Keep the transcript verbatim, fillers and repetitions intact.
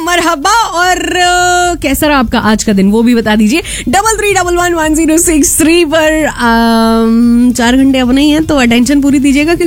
मरहबा। और uh, कैसा रहा आपका आज का दिन वो भी बता दीजिए। Double three double one one zero six three पर um, चार घंटे अब नहीं है तो अटेंशन पूरी दीजिएगा।